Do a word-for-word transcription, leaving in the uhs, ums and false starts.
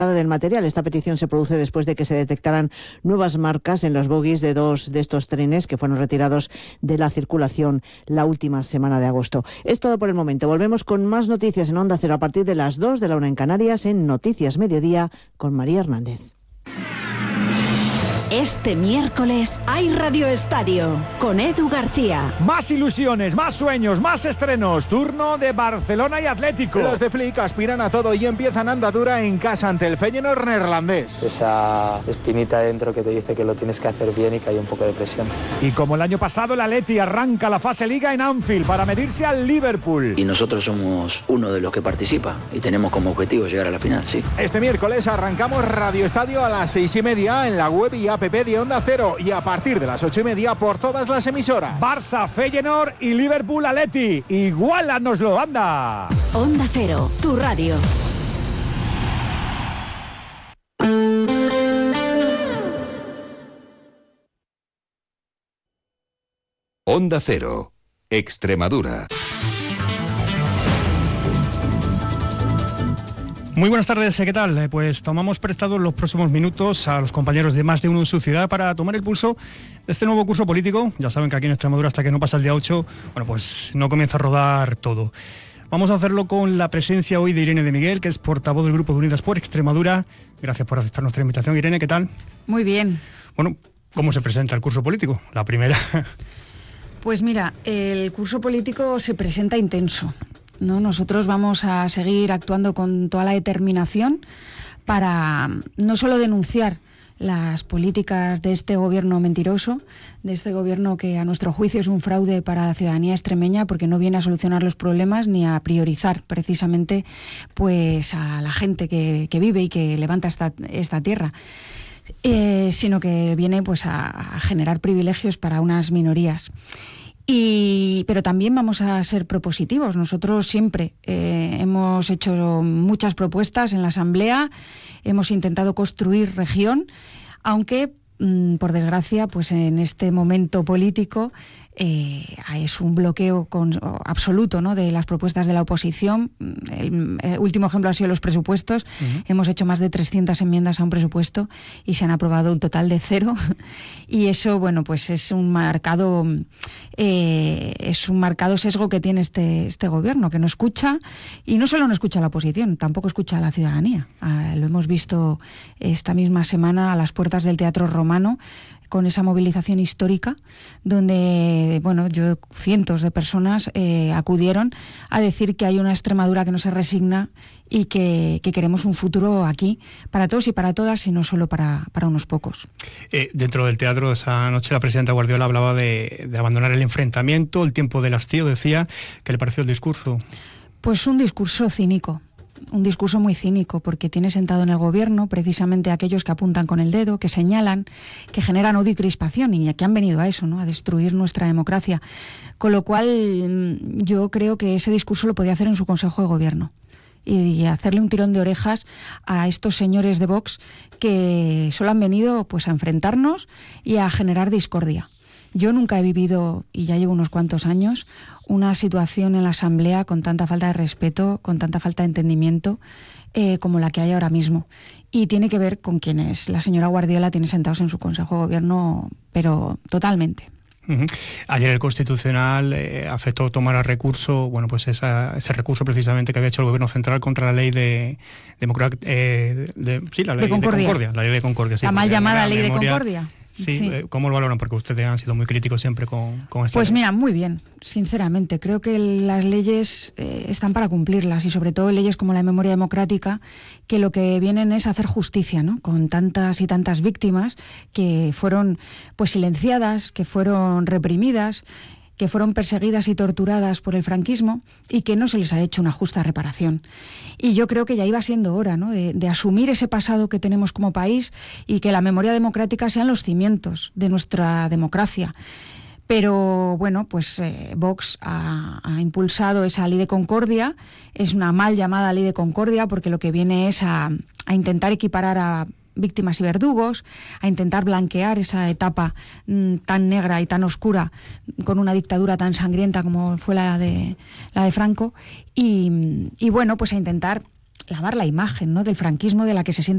del material. Esta petición se produce después de que se detectaran nuevas marcas en los bogies de dos de estos trenes que fueron retirados de la circulación la última semana de agosto. Es todo por el momento. Volvemos con más noticias en Onda Cero a partir de las dos de la una en Canarias en Noticias Mediodía con María Hernández. Este miércoles hay Radio Estadio con Edu García. Más ilusiones, más sueños, más estrenos. Turno de Barcelona y Atlético. Los de Flick aspiran a todo y empiezan andadura en casa ante el Feyenoord neerlandés. Esa espinita dentro que te dice que lo tienes que hacer bien y que hay un poco de presión. Y como el año pasado, el Atleti arranca la fase Liga en Anfield para medirse al Liverpool. Y nosotros somos uno de los que participa y tenemos como objetivo llegar a la final, sí. Este miércoles arrancamos Radio Estadio a las seis y media en la web y app de Onda Cero y a partir de las ocho y media por todas las emisoras. Barça, Feyenoord y Liverpool Atleti. Igualanoslo, anda. Onda Cero, tu radio. Onda Cero, Extremadura. Muy buenas tardes, ¿qué tal? Pues tomamos prestados los próximos minutos a los compañeros de Más de Uno en su ciudad para tomar el pulso de este nuevo curso político. Ya saben que aquí en Extremadura, hasta que no pasa el día ocho, bueno, pues no comienza a rodar todo. Vamos a hacerlo con la presencia hoy de Irene de Miguel, que es portavoz del Grupo de Unidas por Extremadura. Gracias por aceptar nuestra invitación, Irene, ¿qué tal? Muy bien. Bueno, ¿cómo se presenta el curso político? La primera. Pues mira, el curso político se presenta intenso, ¿no? Nosotros vamos a seguir actuando con toda la determinación para no solo denunciar las políticas de este gobierno mentiroso, de este gobierno que a nuestro juicio es un fraude para la ciudadanía extremeña porque no viene a solucionar los problemas ni a priorizar precisamente pues a la gente que, que vive y que levanta esta, esta tierra. Eh, sino que viene pues a, a generar privilegios para unas minorías. Y, pero también vamos a ser propositivos. Nosotros siempre eh, hemos hecho muchas propuestas en la Asamblea, hemos intentado construir región, aunque mm, por desgracia pues en este momento político eh, es un bloqueo con, absoluto, ¿no?, de las propuestas de la oposición. El, el último ejemplo ha sido los presupuestos. Uh-huh. Hemos hecho más de trescientas enmiendas a un presupuesto y se han aprobado un total de cero. Y eso, bueno, pues es un marcado eh, es un marcado sesgo que tiene este, este gobierno, que no escucha, y no solo no escucha a la oposición, tampoco escucha a la ciudadanía. Ah, lo hemos visto esta misma semana a las puertas del Teatro Romano, con esa movilización histórica, donde, bueno, yo, cientos de personas eh, acudieron a decir que hay una Extremadura que no se resigna y que, que queremos un futuro aquí para todos y para todas y no solo para, para unos pocos. Eh, dentro del teatro, esa noche la presidenta Guardiola hablaba de, de abandonar el enfrentamiento, el tiempo del hastío. Decía, ¿qué le pareció el discurso? Pues un discurso cínico. Un discurso muy cínico, porque tiene sentado en el gobierno precisamente a aquellos que apuntan con el dedo, que señalan, que generan odio y crispación, y que han venido a eso, ¿no?, a destruir nuestra democracia. Con lo cual, yo creo que ese discurso lo podía hacer en su Consejo de Gobierno y hacerle un tirón de orejas a estos señores de Vox que solo han venido pues a enfrentarnos y a generar discordia. Yo nunca he vivido, y ya llevo unos cuantos años, una situación en la Asamblea con tanta falta de respeto, con tanta falta de entendimiento eh, como la que hay ahora mismo. Y tiene que ver con quienes la señora Guardiola tiene sentados en su Consejo de Gobierno, pero totalmente. Uh-huh. Ayer el Constitucional eh, aceptó tomar a recurso, bueno, pues esa, ese recurso precisamente que había hecho el Gobierno Central contra la ley de, democrat, eh, de, sí, la ley de Concordia. de Concordia, la ley de Concordia, sí, la mal llamada ley memoria, de Concordia. Sí, sí. Eh, ¿cómo lo valoran? Porque ustedes han sido muy críticos siempre con, con esta Pues ley. Mira, muy bien, sinceramente. Creo que las leyes eh, están para cumplirlas, y sobre todo leyes como la de memoria democrática, que lo que vienen es hacer justicia, ¿no?, con tantas y tantas víctimas que fueron pues silenciadas, que fueron reprimidas, que fueron perseguidas y torturadas por el franquismo y que no se les ha hecho una justa reparación. Y yo creo que ya iba siendo hora, ¿no?, de, de asumir ese pasado que tenemos como país y que la memoria democrática sean los cimientos de nuestra democracia. Pero bueno, pues eh, Vox ha, ha impulsado esa ley de Concordia. Es una mal llamada ley de Concordia porque lo que viene es a, a intentar equiparar a víctimas y verdugos, a intentar blanquear esa etapa mm, tan negra y tan oscura con una dictadura tan sangrienta como fue la de la de Franco, y, y bueno, pues a intentar lavar la imagen, ¿no?, del franquismo, de la que se siente